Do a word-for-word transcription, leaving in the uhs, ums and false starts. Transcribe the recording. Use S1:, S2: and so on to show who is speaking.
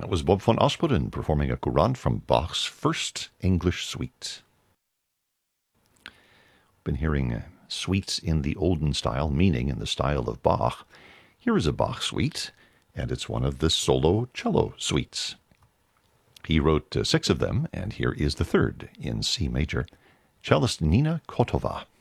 S1: That was Bob van Asperen performing a courant from Bach's First English Suite. Been hearing uh, suites in the olden style, meaning in the style of Bach. Here is a Bach suite, and it's one of the solo cello suites. He wrote uh, six of them, and here is the third in C major. Cellist Nina Kotova.